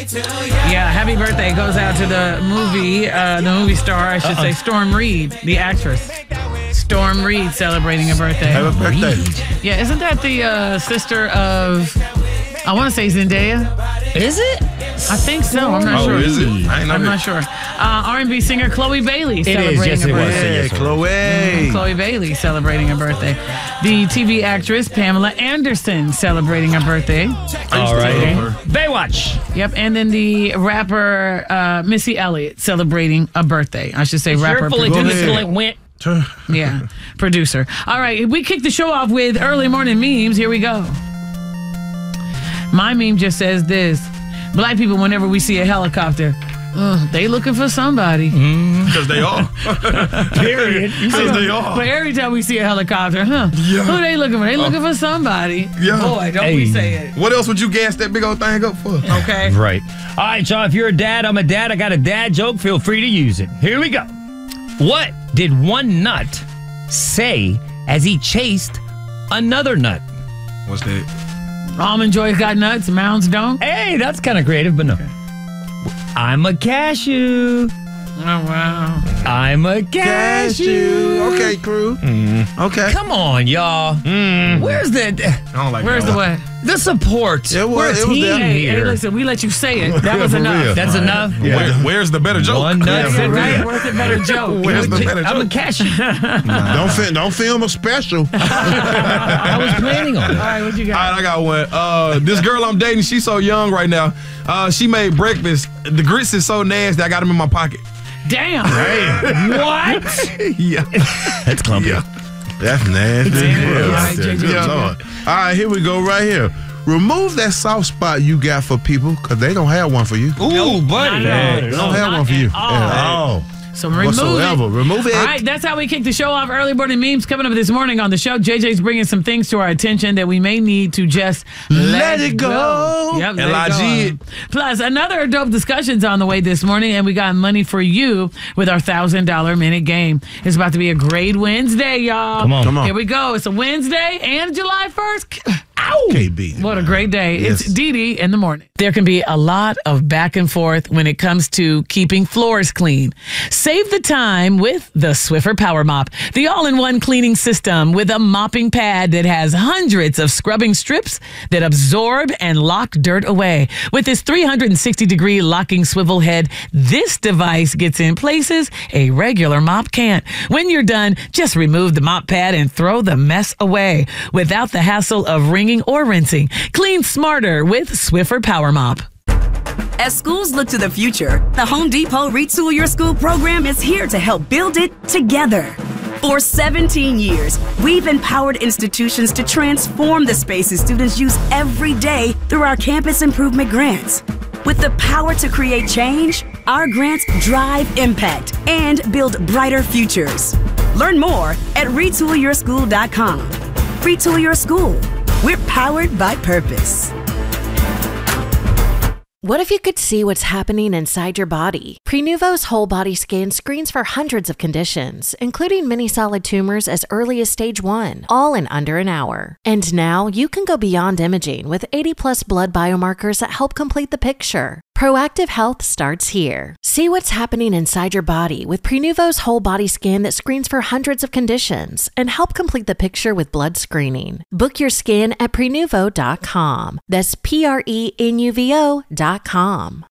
Yeah, happy birthday goes out to the movie star, I should say, Storm Reed, the actress. Storm Reed celebrating a birthday. Happy birthday. Yeah, isn't that the sister of, I want to say Zendaya? Is it? I think so. I'm not sure. Is it? I'm not sure. R&B singer Chloe Bailey celebrating a birthday. Hey, Chloe. Chloe Bailey celebrating a birthday. The TV actress Pamela Anderson celebrating a birthday. All right. Baywatch. Yep, and then the rapper Missy Elliott celebrating a birthday. I should say rapper. Yeah, producer. All right, we kick the show off with early morning memes. Here we go. My meme just says this. Black people, whenever we see a helicopter, they looking for somebody. Because they are. Period. Because they are. But every time we see a helicopter, who they looking for? They looking for somebody. Yeah. Boy, don't we say it. What else would you gas that big old thing up for? Okay. Right. All right, y'all, if you're a dad, I'm a dad. I got a dad joke. Feel free to use it. Here we go. What did one nut say as he chased another nut? What's that? Almond Joy's got nuts, Mounds don't. Hey, that's kind of creative, but no. I'm a cashew. Oh, wow. I'm a cashew. Okay, crew. Okay. Come on, y'all. Where's the I don't like Where's that the one. what? the support? It was- We're a it was team there. Hey, here. listen, we let you say it. That was For enough. real. That's enough. Where's the better joke? One nut. That's it, right? Worth it, better joke. Where's the better I'm a joke? cashew. Don't film a special. I was planning on All it. right, what you All got? right, I got one. This girl I'm dating, she's so young right now. She made breakfast. The grits is so nasty, I got them in my pocket. Damn. What? Yeah. That's clumpy. That's nasty. All right, JJ. Good Lord. All right, here we go right here. Remove that soft spot you got for people because they don't have one for you. Ooh, buddy. They don't have one for you at all. So remove Whatsoever. it. Remove it. All right, that's how we kick the show off. Early morning memes coming up this morning on the show. JJ's bringing some things to our attention that we may need to just let it go. Yep, let it go. Plus, another dope discussion's on the way this morning, and we got money for you with our $1,000 minute game. It's about to be a great Wednesday, y'all. Come on. Come on. Here we go. It's a Wednesday and July 1st. Ow! KB. What a great day. Yes. It's Dee Dee in the morning. There can be a lot of back and forth when it comes to keeping floors clean. Save the time with the Swiffer Power Mop, the all-in-one cleaning system with a mopping pad that has hundreds of scrubbing strips that absorb and lock dirt away. With its 360-degree locking swivel head, this device gets in places a regular mop can't. When you're done, just remove the mop pad and throw the mess away without the hassle of wringing or rinsing. Clean smarter with Swiffer Power Mop. As schools look to the future, the Home Depot Retool Your School program is here to help build it together. For 17 years, we've empowered institutions to transform the spaces students use every day through our campus improvement grants. With the power to create change, our grants drive impact and build brighter futures. Learn more at retoolyourschool.com. Retool Your School. We're powered by purpose. What if you could see what's happening inside your body? Prenuvo's whole body scan screens for hundreds of conditions, including many solid tumors as early as stage 1, all in under an hour. And now you can go beyond imaging with 80+ blood biomarkers that help complete the picture. Proactive health starts here. See what's happening inside your body with Prenuvo's whole body scan that screens for hundreds of conditions and help complete the picture with blood screening. Book your scan at Prenuvo.com. That's Prenuvo.com.